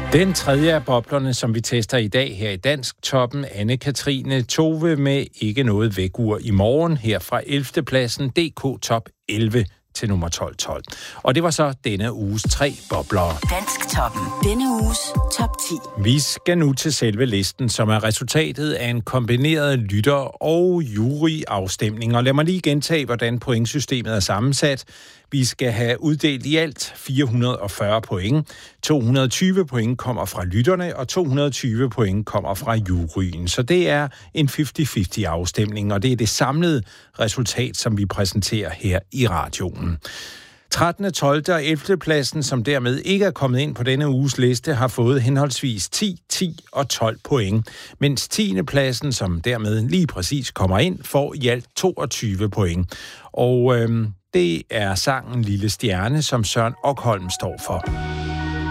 Den tredje af boblerne, som vi tester i dag her i Dansk Toppen, Anne-Katrine Tove med Ikke noget vækur i morgen, her fra 11. pladsen DK Top 11 til nummer 12. Og det var så denne uges 3 bobler. Dansk Toppen. Denne uges top 10. Vi skal nu til selve listen, som er resultatet af en kombineret lytter- og juryafstemning. Og lad mig lige gentage, hvordan pointsystemet er sammensat. Vi skal have uddelt i alt 440 point. 220 point kommer fra lytterne, og 220 point kommer fra juryen. Så det er en 50-50 afstemning, og det er det samlede resultat, som vi præsenterer her i radioen. 13., 12. og 11. pladsen, som dermed ikke er kommet ind på denne uges liste, har fået henholdsvis 10, 10 og 12 point, mens 10. pladsen, som dermed lige præcis kommer ind, får i alt 22 point. Og det er sangen Lille Stjerne, som Søren Okholm står for.